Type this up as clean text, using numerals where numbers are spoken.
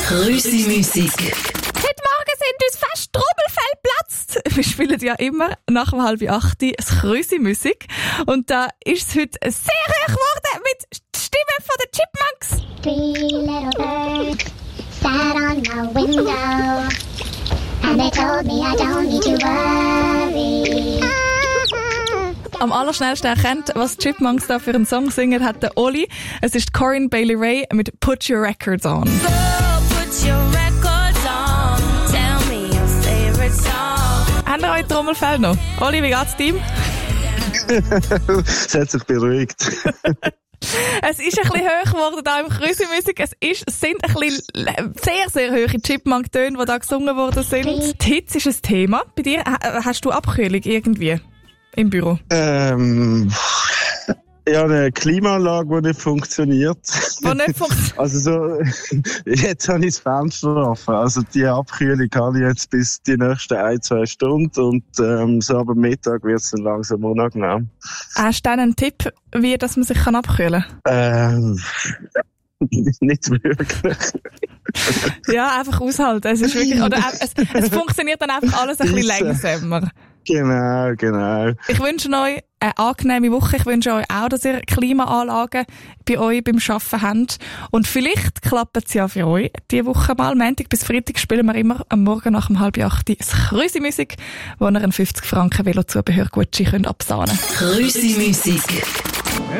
Grüsi-Musik. Heute Morgen sind uns fast Trommelfell platzt. Wir spielen ja immer nach 7:30 das Grüsi-Musik. Und da ist es heute sehr hoch geworden mit der Stimme von den Chipmunks. 3 little birds sat on my window, and they told me I don't need to worry. Am allerschnellsten erkennt, was die Chipmunks da für einen Song singen, hat der Oli. Es ist Corinne Bailey Rae mit Put Your Records On. So put your records on. Tell me your favorite song. Habt ihr euch Trommelfell noch? Oli, wie geht's dir? Es hat sich beruhigt. Es ist ein bisschen hoch geworden da im Grüsi-Musik. Es sind ein bisschen sehr, sehr hohe Chipmunk-Töne, die da gesungen worden sind. Die Hitze ist ein Thema. Bei dir, hast du Abkühlung irgendwie im Büro? Ja, eine Klimaanlage, die nicht funktioniert. Also so, jetzt habe ich das Fenster offen. Also die Abkühlung habe ich jetzt bis die nächsten 1-2 Stunden und so ab Mittag wird es dann langsam unangenehm. Hast du dann einen Tipp, wie dass man sich abkühlen kann? Nicht wirklich. Ja, einfach aushalten. Es ist wirklich, oder es funktioniert dann einfach alles ein bisschen langsamer. Genau. Ich wünsche euch eine angenehme Woche. Ich wünsche euch auch, dass ihr Klimaanlagen bei euch beim Arbeiten habt. Und vielleicht klappt es ja für euch diese Woche mal. Montag bis Freitag spielen wir immer am Morgen nach 7:30 das Grüsi-Musik, wo ihr einen 50 Franken Velozubehörgutschein absahnen könnt. Grüsi-Musik.